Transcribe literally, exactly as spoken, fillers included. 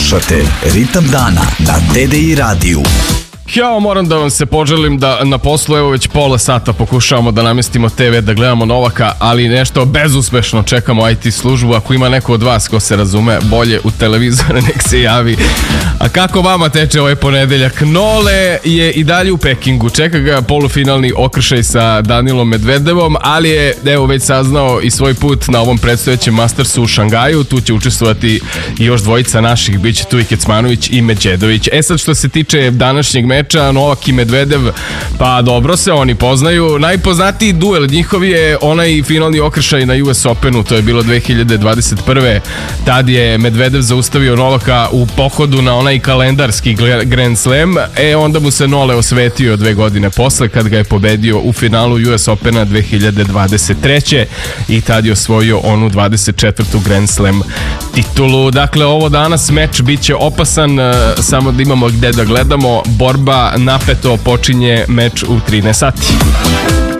Slušate Ritam dana na T D I radiju. Ja moram da vam se poželim da na poslu evo već pola sata pokušavamo da namestimo te ve, da gledamo Novaka, ali nešto bezuspešno, čekamo i te službu. Ako ima neko od vas ko se razume bolje u televizore, nek se javi. A kako vama teče ovaj ponedeljak? Nole je i dalje u Pekingu, čeka ga polufinalni okršaj sa Danilom Medvedevom, ali je evo već saznao i svoj put na ovom predstojećem Mastersu u Šangaju. Tu će učestvovati i još dvojica naših, bit će tu i Kecmanović i Medjedović. E sad, što se tiče današnjeg meča, Novak i Medvedev, pa dobro se oni poznaju. Najpoznatiji duel njihov je onaj finalni okršaj na U S Openu, to je bilo dve hiljade dvadeset prve. Tad je Medvedev zaustavio Novaka u pohodu na onaj kalendarski Grand Slam, e onda mu se Nole osvetio dve godine posle kad ga je pobedio u finalu U S Opena dve hiljade dvadeset treće i tad je osvojio onu dvadeset četvrtu Grand Slam titulu. Dakle, ovo danas meč bit će opasan, samo da imamo gde da gledamo. Borba napeto, počinje meč u trinaest sati.